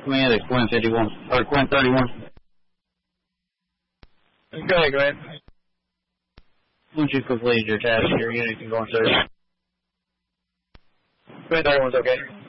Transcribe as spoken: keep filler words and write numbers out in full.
Command is Quinn fifty-one, or Quinn thirty-one. Go ahead, go ahead. Once you complete your task, your unit can go inside. Quinn thirty-one's okay.